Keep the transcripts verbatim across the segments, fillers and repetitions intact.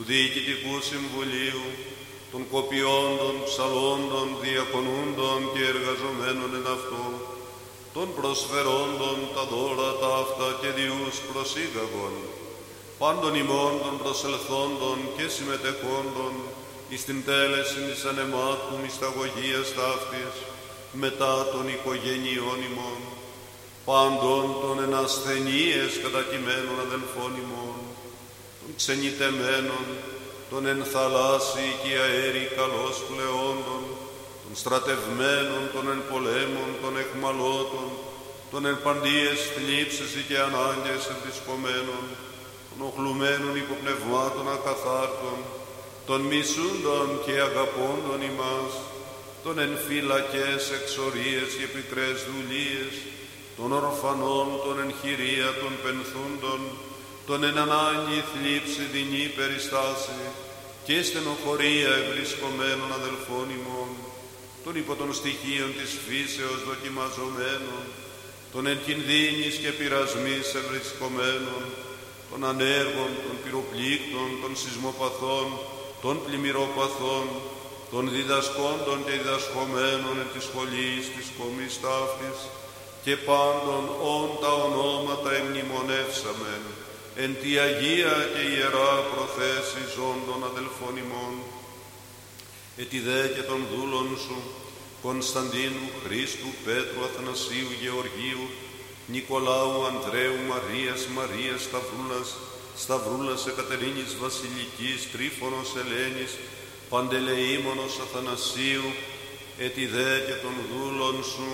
Διοικητικού Συμβουλίου, των κοπιόντων, ψαλόντων, διακονούντων και εργαζομένων εν αυτό, των προσφερόντων τα δώρα τα αυτά και διούς προσήγαγον, πάντων ημών των προσελθόντων και συμμετεχόντων εις την τέλεση της ανεμάτου μυσταγωγίας ταύτης, μετά των οικογενειών ημών, πάντων των εν ασθενείες κατακειμένων αδελφών ημών, των ξενιτεμένων, των εν θαλάσσι και αέρι καλώς πλεόντων, των στρατευμένων, των εν πολέμων, των εχμαλώτων, των εν παντίες θλίψεις και ανάγκες ενθυσκωμένων, των οχλουμένων υποπνευμάτων ακαθάρτων, των μισούντων και αγαπώντων ημάς, των εν φυλακές εξορίες και πικρές δουλείες, των ορφανών, των εν χειρία των πενθούντων, των εν ανάγκη θλίψη δεινή περιστάση και στενοχωρία ευρισκομένων αδελφών ημών, των υπό των στοιχείων της φύσεως δοκιμαζομένων, των εν κινδύνης και πειρασμής ευρισκομένων, των ανέργων, των πυροπλήκτων, των σεισμοπαθών, των πλημμυροπαθών, των διδασκόντων και διδασκομένων εν της σχολής της κομής ταύτης, και πάντων όν τα ονόματα εμνημονεύσαμεν, εν τη Αγία και Ιερά προθέση ζώντων αδελφών ημών, ετι δε και των δούλων σου, Κωνσταντίνου, Χρήστου, Πέτρου, Αθανασίου, Γεωργίου, Νικολάου, Ανδρέου, Μαρίας, Μαρίας, Σταυρούλας, Σταυρούλας, Εκατερίνης, Βασιλικής, Τρίφωνος, Ελένης, Παντελεήμονος, Αθανασίου, ετι δε και των δούλων σου,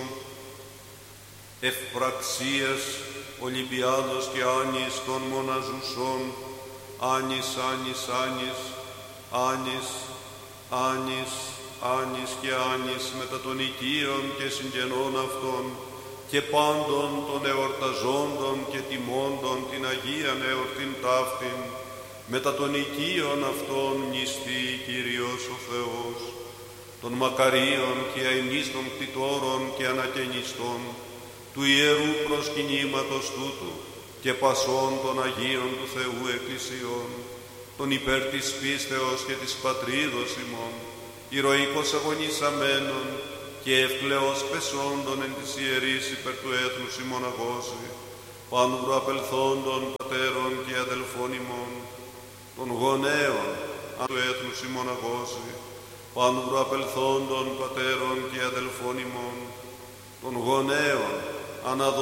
Ευπραξίας, Ολυμπιάδος και Άνης των μοναζουσών, Άνης, Άνης, Άνης, Άνης, Άνης, Άνης και Άνης μετά των οικείων και συγγενών αυτών και πάντων των εορταζόντων και τιμώντων την Αγίαν εορτήν ταύτην, μετά των οικείων αυτών νηστεί Κύριος ο Θεός, των μακαρίων και αημνίστων κτητόρων και ανακαινιστών, του Ιερού προσκυνήματος τούτου και πασών των Αγίων του Θεού Εκκλησιών, των υπέρ της πίστεως και της πατρίδος ημών, ηρωικώς αγωνισαμένων και ευκλαιώς πεσόντων εν της ιερής υπέρ του έθνους ημών αγώσει, πάντου προαπελθόντων πατέρων και αδελφών ημών, των γονέων αν του έθνους ημών αγώσει, πάντου προαπελθόντων πατέρων και αδελφών ημών, των γονέων αναδόντων